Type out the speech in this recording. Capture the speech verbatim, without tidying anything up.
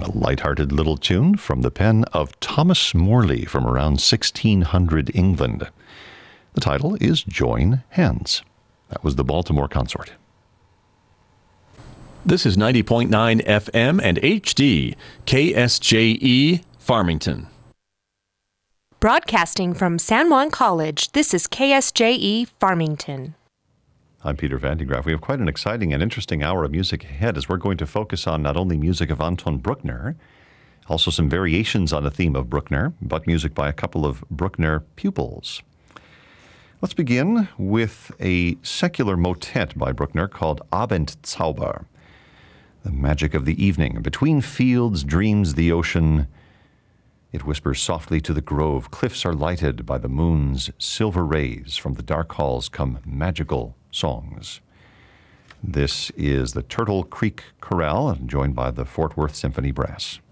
A light-hearted little tune from the pen of Thomas Morley from around sixteen hundred England. The title is Join Hands. That was the Baltimore Consort. This is ninety point nine F M and H D, K S J E, Farmington. Broadcasting from San Juan College, this is K S J E, Farmington. I'm Peter Van de Graaff. We have quite an exciting and interesting hour of music ahead as we're going to focus on not only music of Anton Bruckner, also some variations on the theme of Bruckner, but music by a couple of Bruckner pupils. Let's begin with a secular motet by Bruckner called Abendzauber, the magic of the evening. Between fields dreams the ocean. It whispers softly to the grove. Cliffs are lighted by the moon's silver rays. From the dark halls come magical songs. This is the Turtle Creek Chorale, joined by the Fort Worth Symphony Brass.